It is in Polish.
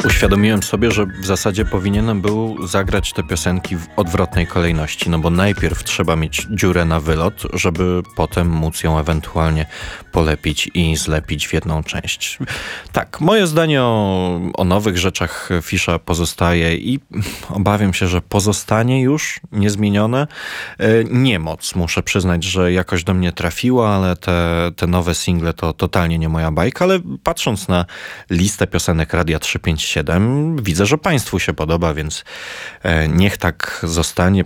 Uświadomiłem sobie, że w zasadzie powinienem był zagrać te piosenki w odwrotnej kolejności, no bo najpierw trzeba mieć dziurę na wylot, żeby potem móc ją ewentualnie polepić i zlepić w jedną część. Tak, moje zdanie o nowych rzeczach Fisza pozostaje i obawiam się, że pozostanie już niezmienione. Niemoc, muszę przyznać, że jakoś do mnie trafiła, ale te nowe single to totalnie nie moja bajka, ale patrząc na listę piosenek Radia 357, widzę, że Państwu się podoba, więc niech tak zostanie.